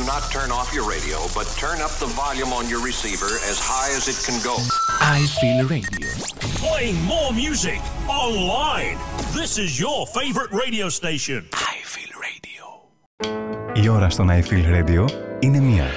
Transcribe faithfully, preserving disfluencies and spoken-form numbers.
Do not turn off your radio, but turn up the volume on your receiver as high as it can go. I Feel Radio. Playing more music online. This is your favorite radio station. I Feel Radio. Η ώρα στον I Feel Radio είναι μία.